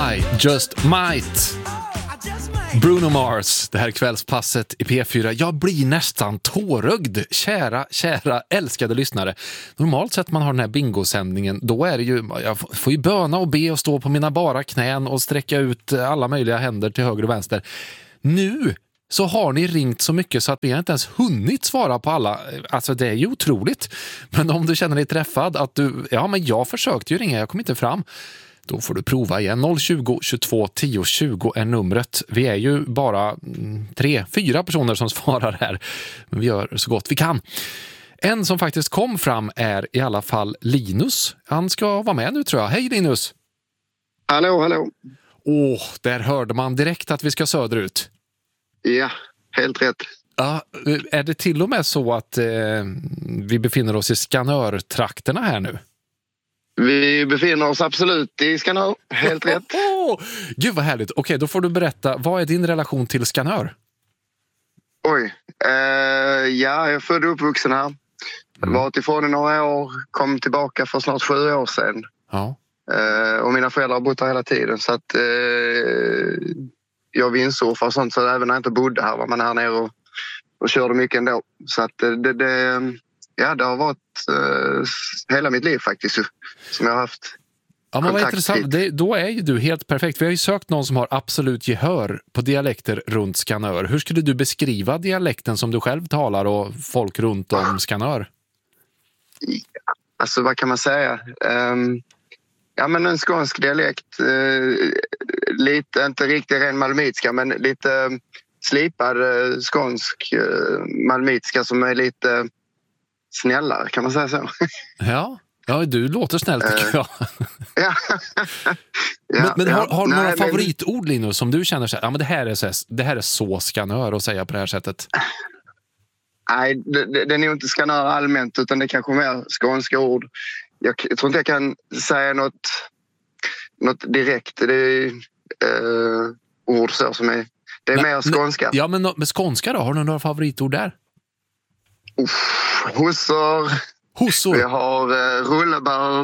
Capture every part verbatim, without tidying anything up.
I just might. Bruno Mars, det här kvällspasset i P fyra. Jag blir nästan tårögd, kära, kära, älskade lyssnare. Normalt sett man har den här bingosändningen, då är det ju, jag får ju böna och be och stå på mina bara knän och sträcka ut alla möjliga händer till höger och vänster. Nu så har ni ringt så mycket så att vi inte ens hunnit svara på alla. Alltså det är ju otroligt. Men om du känner dig träffad att du, ja men jag försökte ju ringa, jag kom inte fram. Då får du prova igen. noll tjugo, tjugotvå, tio, tjugo är numret. Vi är ju bara tre, fyra personer som svarar här. Men vi gör så gott vi kan. En som faktiskt kom fram är i alla fall Linus. Han ska vara med nu tror jag. Hej Linus! Hallå, hallå. Åh, där hörde man direkt att vi ska söderut. Ja, helt rätt. Ja, är det till och med så att eh, vi befinner oss i Skanörtrakterna här nu? Vi befinner oss absolut i Skanör, helt rätt. Oh, gud vad härligt. Okej, då får du berätta, vad är din relation till Skanör? Oj, eh, ja, jag är född och uppvuxen här. Mm. Varit ifrån i några år, kom tillbaka för snart sju år sedan. Ja. Eh, och mina föräldrar har bott här hela tiden, så att eh, jag vindsurfar och sånt, så även när jag inte bodde här var man här nere och, och körde mycket ändå. Så att det, det, ja, det har varit eh, hela mitt liv faktiskt som jag har haft. Ja, men vad intressant. Det, då är ju du helt perfekt. Vi har ju sökt någon som har absolut gehör på dialekter runt Skanör. Hur skulle du beskriva dialekten som du själv talar och folk runt om Skanör? Ja, alltså vad kan man säga? Um, ja men en skånsk dialekt. Uh, lite, inte riktigt ren malmitska, men lite uh, slipad uh, skånsk uh, malmitska som är lite snällare, kan man säga så? Ja. Ja, du låter snäll tycker jag. Ja. men men har, har du Nej, några men... favoritord, Linus, som du känner så här, ja men det här är så, det här är så Skanör att säga på det här sättet? Nej, det, det, det är nog inte Skanör allmänt, utan det är kanske mer skånska ord. Jag, jag tror inte jag kan säga något, något direkt. Det är uh, ord så som är, det är Nej, mer skånska. Ja, men med skånska då? Har du några favoritord där? Uff, hussor. Hussor. Vi har uh, rullebör.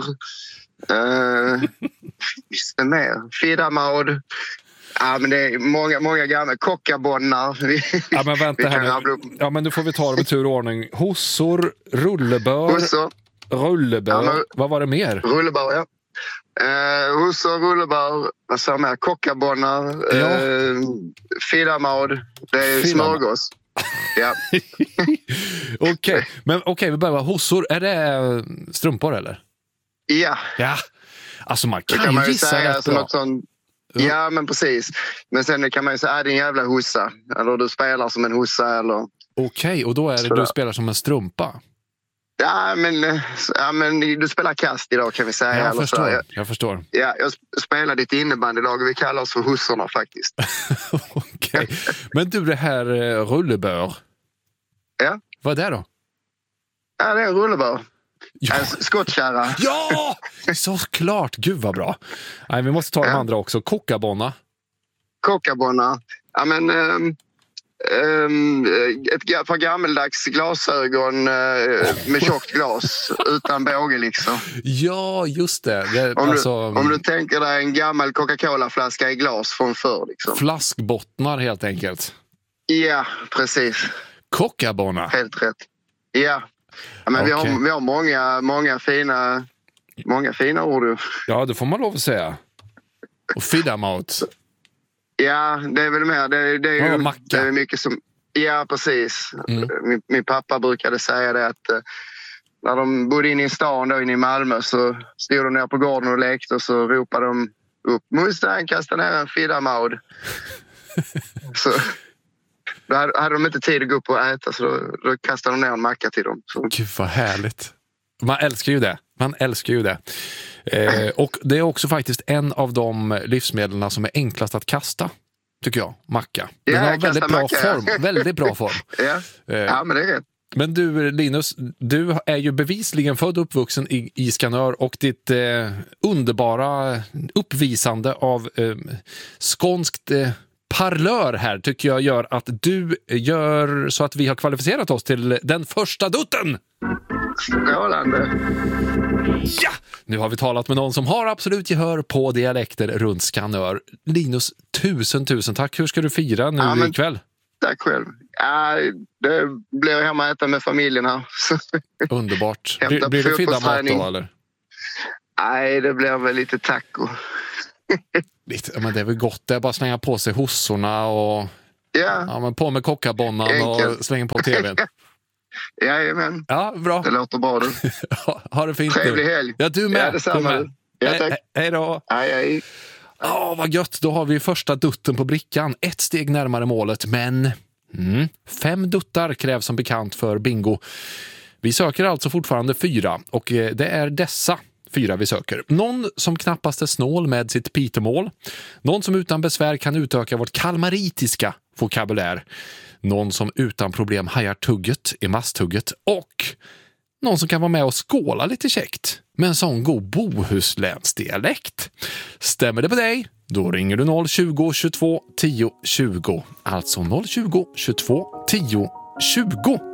Uh, visst är mer. Fidamaud. Ja, men det är många, många gamla kockabonnar. Ja, men vänta här nu. Ja, men nu får vi ta det med tur och ordning. Hussor, rullebör. Hussor. Rullebör. Ja, men, vad var det mer? Rullebör, ja. Uh, hussor, rullebör. Vad sa jag mer? Kockabonnar. Ja. Uh, Fidamaud. Det är smörgås. Ja. Okej, okay. Men okej, okay, vi börjar med hussor. Är det strumpor eller? Ja. Ja. Alltså man kan, kan ju man gissa säga rätt som bra. Något sånt. Ja, men precis. Men sen kan man ju säga, är det en jävla hussa? Eller du spelar som en hussa eller... Okej, okay, och då är det så du spelar som en strumpa? Ja, men, ja, men du spelar kast idag kan vi säga. Jag eller förstår, så. Jag, jag förstår. Ja, jag spelar ditt innebandylag och vi kallar oss för hussorna faktiskt. Okej, okay. Men du, det här uh, rullebör. Ja. Vad är det då? Ja, det är en rullebör. Ja. En skottkärra. Ja, såklart. Gud vad bra. Nej, vi måste ta ja. de andra också. Kockabonna. Kockabonna. Ja, men... Um, um, ett par gammeldags glasögon uh, med tjockt glas utan båge liksom. Ja, just det. det om, alltså, du, om du tänker dig en gammal Coca-Cola-flaska i glas från förr liksom. Flaskbottnar helt enkelt. Ja, precis. Kockabonna. Helt rätt. Ja. Ja, men okay. vi har, vi har många, många fina många fina ord. Ja, det får man lov att säga. Och fidamaut. Ja, det är väl mer. Det, det är ju det är mycket som... Ja, precis. Mm. Min, min pappa brukade säga det att eh, när de bodde inne i stan då inne i Malmö så stod de ner på gården och lekte och så ropade de upp Mustang, kasta ner en fidamaut. Så... Då hade de inte tid att gå upp och äta så då, då kastade de ner en macka till dem. Så. Gud vad härligt. Man älskar ju det. Man älskar ju det. Eh, och det är också faktiskt en av de livsmedlen som är enklast att kasta, tycker jag. Macka. Den ja, har väldigt bra macka, form. Ja. Väldigt bra form. Ja. Eh, ja, men det är rätt. Men du Linus, du är ju bevisligen född och uppvuxen i, i Skanör och ditt eh, underbara uppvisande av eh, skånskt eh, parlör här tycker jag gör att du gör så att vi har kvalificerat oss till den första dutten. Strålande. Ja! Nu har vi talat med någon som har absolut gehör på dialekter runt Skanör. Linus, tusen, tusen tack. Hur ska du fira nu ja, men, ikväll? Tack själv. Ja, det blir hemma att äta med familjen här. Underbart. Blir, blir det fidda mat då, eller? Nej, det blir väl lite taco. Lite, men det är väl gott. Det är bara att slänga på sig hossorna och ja. Ja, men på med kockabonnan och slänga på tvn. Jajamän. Ja, bra. Det låter bra du. Ha det fint. Trevlig helg. Ja, du med. Ja, detsamma. Du med. Ja, tack. He- hej då. Hej, hej. Ja, vad gött. Då har vi första dutten på brickan. Ett steg närmare målet, men mm, fem duttar krävs som bekant för bingo. Vi söker alltså fortfarande fyra och det är dessa fyra vi söker. Någon som knappast är snål med sitt pitemål. Någon som utan besvär kan utöka vårt kalmaritiska vokabulär. Någon som utan problem hajar tugget i masthugget. Och någon som kan vara med och skåla lite käckt med en sån god bohuslänsdialekt. Stämmer det på dig? Då ringer du noll tjugo, tjugotvå, tio, tjugo. Alltså noll tjugo, tjugotvå, tio, tjugo.